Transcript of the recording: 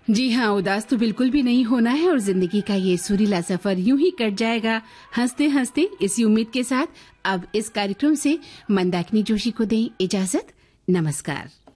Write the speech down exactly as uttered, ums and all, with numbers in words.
जी हाँ, उदास तो बिल्कुल भी नहीं होना है और जिंदगी का ये सुरीला सफर यूं ही कट जाएगा हंसते हंसते। इसी उम्मीद के साथ अब इस कार्यक्रम से मंदाकिनी जोशी को दें इजाजत। नमस्कार।